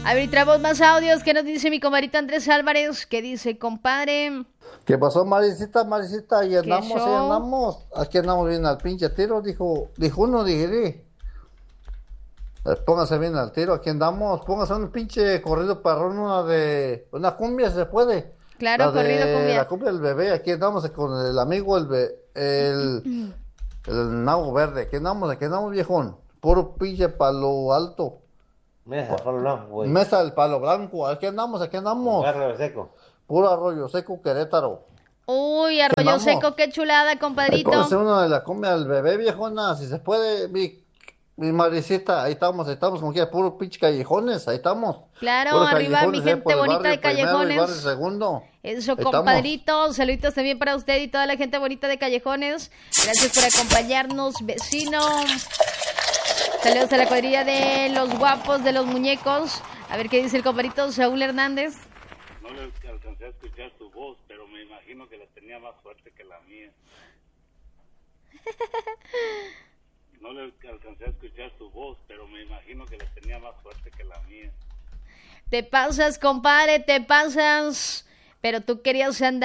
A ver, traemos más audios. ¿Qué nos dice mi comadrito Andrés Álvarez? ¿Qué dice, compadre? ¿Qué pasó, Marisita, Marisita? Ahí ¿Qué andamos, ahí show? andamos. Aquí andamos bien al pinche tiro, dijo uno, dije. Póngase bien al tiro, aquí andamos. Póngase un pinche corrido perrón, una cumbia, si se puede. Claro, La corrido de cumbia. la cumbia del bebé, aquí andamos con el amigo, el Nago Verde. Aquí andamos, viejón. Puro pinche palo alto. Mesa, Palo Blanco, güey. Mesa del Palo Blanco, aquí andamos. Barrio Seco. Puro Arroyo Seco, Querétaro. Uy, Arroyo andamos. Seco, qué chulada, compadrito. Póngase uno de la cumbia del bebé, viejona, si se puede, mi Marisita, ahí estamos como quiera, puro pinche callejones, ahí estamos. Claro, Puros arriba mi callejones, gente por el bonita de barrio primero y Callejones. barrio segundo. Eso, Ahí compadrito. Saluditos también para usted y toda la gente bonita de Callejones. Gracias por acompañarnos, vecino. Saludos a la cuadrilla de los guapos, de los muñecos. A ver qué dice el compadrito Saúl Hernández. No le alcancé a escuchar su voz, pero me imagino que la tenía más fuerte que la mía. No le alcancé a escuchar su voz, pero me imagino que la tenía más fuerte que la mía. Te pasas, compadre, te pasas. Pero tú querías andar